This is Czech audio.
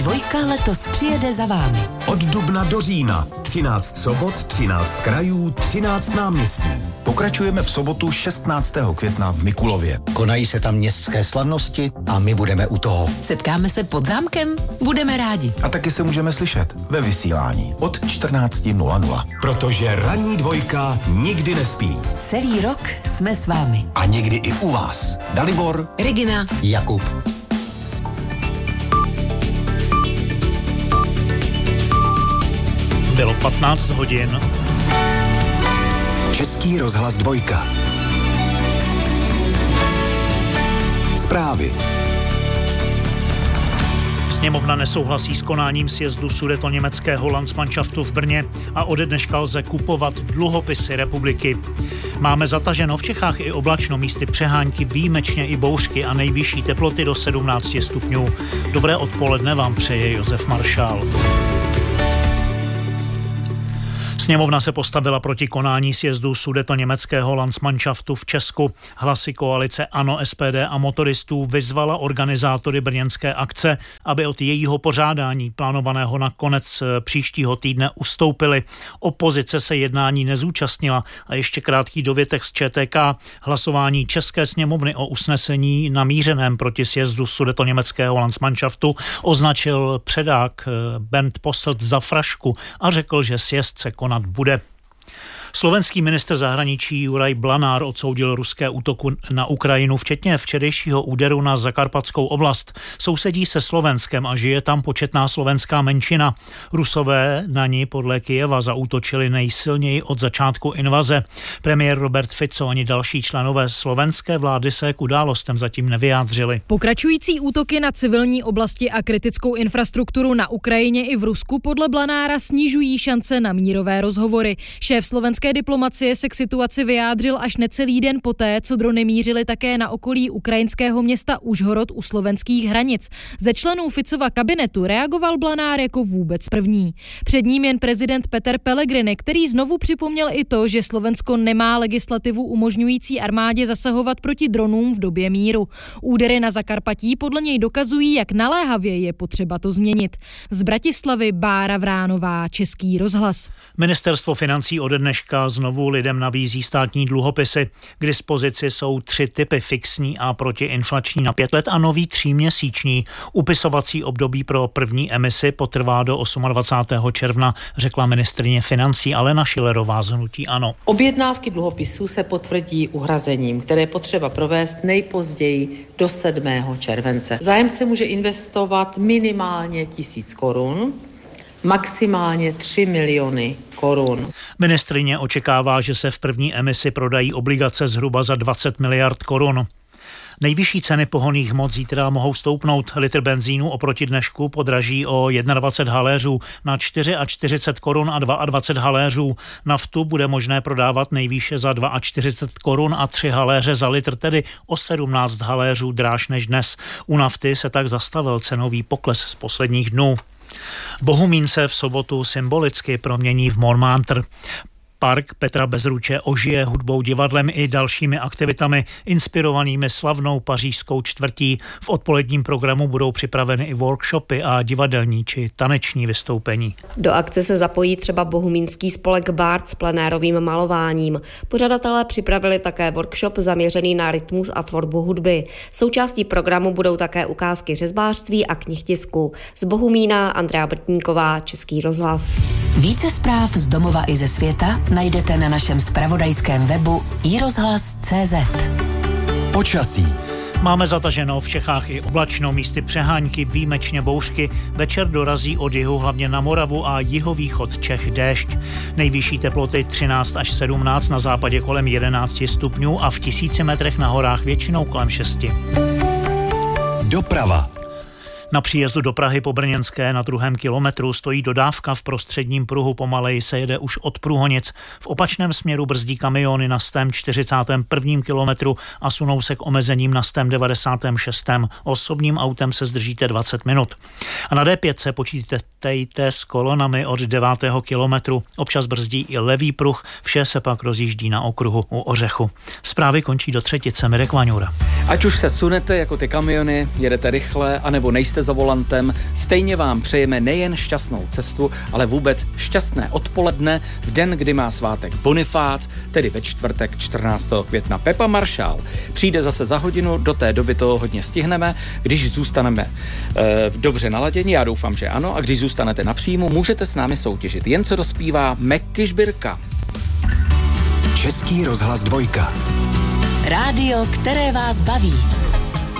Dvojka letos přijede za vámi. Od dubna do října. 13 sobot, 13 krajů, 13 náměstí. Pokračujeme v sobotu 16. května v Mikulově. Konají se tam městské slavnosti a my budeme u toho. Setkáme se pod zámkem? Budeme rádi. A taky se můžeme slyšet ve vysílání od 14:00. Protože ranní dvojka nikdy nespí. Celý rok jsme s vámi. A někdy i u vás. Dalibor, Regina, Jakub. Bylo 15 hodin. Český rozhlas dvojka. Zprávy. Sněmovna nesouhlasí s konáním sjezdu sudetoněmeckého Landsmannschaftu v Brně a ode dneška lze kupovat dluhopisy republiky. Máme zataženo v Čechách i oblačno, místy přehánky, výjimečně i bouřky a nejvyšší teploty do 17 stupňů. Dobré odpoledne vám přeje Josef Maršál. Sněmovna se postavila proti konání sjezdu sudetoněmeckého Landsmannschaftu v Česku. Hlasy koalice ANO, SPD a motoristů vyzvala organizátory brněnské akce, aby od jejího pořádání plánovaného na konec příštího týdne ustoupili. Opozice se jednání nezúčastnila a ještě krátký dovětek z ČTK. Hlasování České sněmovny o usnesení namířeném proti sjezdu sudetoněmeckého Landsmannschaftu označil předák Bernd Posselt za frašku a řekl, že sjezd se konat bude. Slovenský ministr zahraničí Juraj Blanár odsoudil ruské útoky na Ukrajinu, včetně včerejšího úderu na Zakarpatskou oblast. Sousedí se Slovenskem a žije tam početná slovenská menšina. Rusové na ní podle Kyjeva zaútočili nejsilněji od začátku invaze. Premiér Robert Fico ani další členové slovenské vlády se k událostem zatím nevyjádřili. Pokračující útoky na civilní oblasti a kritickou infrastrukturu na Ukrajině i v Rusku podle Blanára snižují šance na mírové rozhovory. Šéf slovenské diplomacie se k situaci vyjádřil až necelý den poté, co drony mířily také na okolí ukrajinského města Užhorod u slovenských hranic. Ze členů Ficova kabinetu reagoval Blanár jako vůbec první. Před ním jen prezident Peter Pellegrini, který znovu připomněl i to, že Slovensko nemá legislativu umožňující armádě zasahovat proti dronům v době míru. Údery na Zakarpatí podle něj dokazují, jak naléhavě je potřeba to změnit. Z Bratislavy Bára Vránová, Český rozhlas. Ministerstvo financí ode dneška znovu lidem nabízí státní dluhopisy. K dispozici jsou 3 typy: fixní a protiinflační na 5 let a nový 3měsíční. Upisovací období pro první emisi potrvá do 28. června, řekla ministryně financí Alena Schillerová z hnutí ANO. Objednávky dluhopisů se potvrdí uhrazením, které je potřeba provést nejpozději do 7. července. Zájemce může investovat minimálně 1000 korun, maximálně 3 miliony korun. Ministryně očekává, že se v první emisi prodají obligace zhruba za 20 miliard korun. Nejvyšší ceny pohonných hmot zítra mohou stoupnout. Litr benzínu oproti dnešku podraží o 21 haléřů na 44 korun a 22 haléřů. Naftu bude možné prodávat nejvýše za 42 korun a 3 haléře za litr, tedy o 17 haléřů dráž než dnes. U nafty se tak zastavil cenový pokles z posledních dnů. Bohumín se v sobotu symbolicky promění v Montmartre. Park Petra Bezruče ožije hudbou, divadlem i dalšími aktivitami inspirovanými slavnou pařížskou čtvrtí. V odpoledním programu budou připraveny i workshopy a divadelní či taneční vystoupení. Do akce se zapojí třeba bohumínský spolek Bard s plenérovým malováním. Pořadatelé připravili také workshop zaměřený na rytmus a tvorbu hudby. Součástí programu budou také ukázky řezbářství a knihtisku. Z Bohumína Andrea Brtníková, Český rozhlas. Více zpráv z domova i ze světa najdete na našem zpravodajském webu iRozhlas.cz. Počasí. Máme zataženo v Čechách i oblačno, místy přehánky, výjimečně bouřky. Večer dorazí od jihu, hlavně na Moravu a jihovýchod Čech déšť. Nejvyšší teploty 13 až 17, na západě kolem 11 stupňů a v 1000 metrech na horách většinou kolem 6. Doprava. Na příjezdu do Prahy po Brněnské na 2. kilometru stojí dodávka, v prostředním pruhu pomaleji se jede už od Průhonic. V opačném směru brzdí kamiony na 141. kilometru a sunou se k omezením na 196. Osobním autem se zdržíte 20 minut. A na D5 se počítejte s kolonami od 9. kilometru. Občas brzdí i levý pruh, vše se pak rozjíždí na okruhu u Ořechu. Zprávy končí do třetice. Mirek Vaňura. Ať už se sunete jako ty kamiony, jedete rychle, anebo nejste jste za volantem, stejně vám přejeme nejen šťastnou cestu, ale vůbec šťastné odpoledne v den, kdy má svátek Bonifác, tedy ve čtvrtek 14. května. Pepa Maršál přijde zase za hodinu, do té doby toho hodně stihneme. Když zůstaneme dobře naladěni, já doufám, že ano, a když zůstanete na příjmu, můžete s námi soutěžit. Jen co dospívá Meky Žbirka. Český rozhlas 2. Rádio, které vás baví.